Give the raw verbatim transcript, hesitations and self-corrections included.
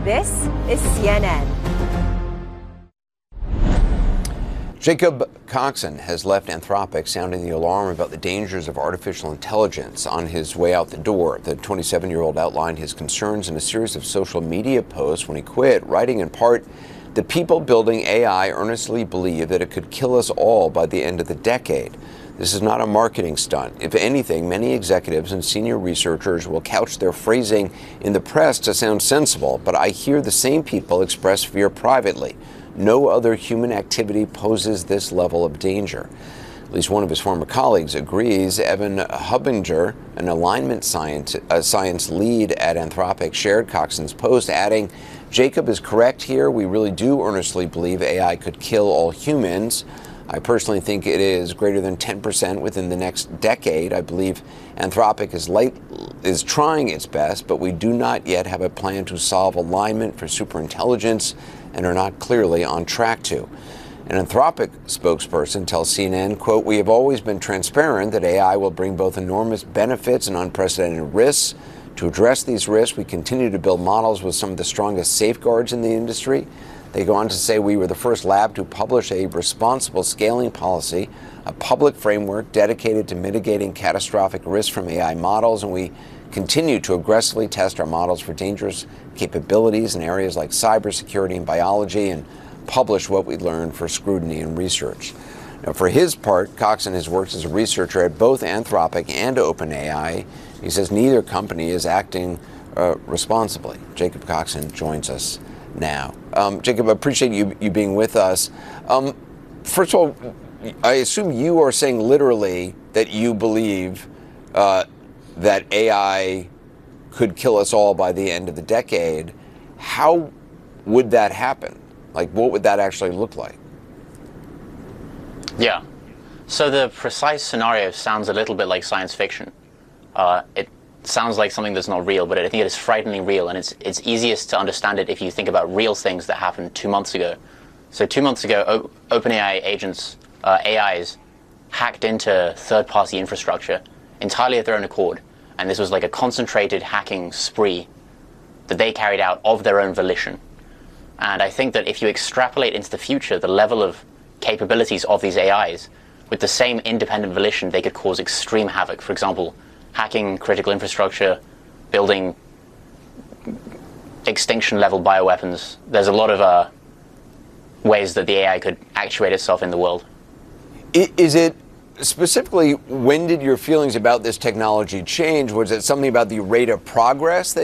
This is C N N. Jacob Coxon has left Anthropic, sounding the alarm about the dangers of artificial intelligence. On his way out the door, the twenty-seven-year-old outlined his concerns in a series of social media posts when he quit, writing in part, "The people building A I earnestly believe that it could kill us all by the end of the decade. This is not a marketing stunt. If anything, many executives and senior researchers will couch their phrasing in the press to sound sensible, but I hear the same people express fear privately. No other human activity poses this level of danger." At least one of his former colleagues agrees. Evan Hubinger, an alignment science, uh, science lead at Anthropic, shared Coxon's post, adding, "Jacob is correct here. We really do earnestly believe A I could kill all humans. I personally think it is greater than ten percent within the next decade. I believe Anthropic is, light, is trying its best, but we do not yet have a plan to solve alignment for superintelligence and are not clearly on track to." An Anthropic spokesperson tells C N N, quote, "We have always been transparent that A I will bring both enormous benefits and unprecedented risks. To address these risks, we continue to build models with some of the strongest safeguards in the industry." They go on to say, "We were the first lab to publish a responsible scaling policy, a public framework dedicated to mitigating catastrophic risks from A I models, and we continue to aggressively test our models for dangerous capabilities in areas like cybersecurity and biology, and publish what we learned for scrutiny and research." Now, for his part, Coxon has worked as a researcher at both Anthropic and OpenAI. He says neither company is acting uh, responsibly. Jacob Coxon joins us now. Um, Jacob, I appreciate you, you being with us. Um, first of all, I assume you are saying literally that you believe uh, that A I could kill us all by the end of the decade. How would that happen? Like, what would that actually look like? Yeah. So the precise scenario sounds a little bit like science fiction. Uh, it sounds like something that's not real, but I think it is frighteningly real, and it's it's easiest to understand it if you think about real things that happened two months ago. So two months ago, o- OpenAI agents, uh, A Is, hacked into third-party infrastructure entirely of their own accord, and this was like a concentrated hacking spree that they carried out of their own volition. And I think that if you extrapolate into the future the level of capabilities of these A Is, with the same independent volition, they could cause extreme havoc. For example, hacking critical infrastructure, building extinction-level bioweapons. There's a lot of uh, ways that the A I could actuate itself in the world. Is it specifically, when did your feelings about this technology change? Was it something about the rate of progress that